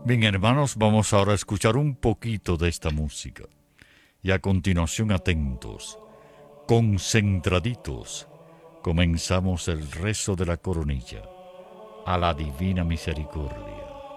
Bien, hermanos, vamos ahora a escuchar un poquito de esta música. Y a continuación, atentos, concentraditos, comenzamos el rezo de la coronilla a la divina misericordia.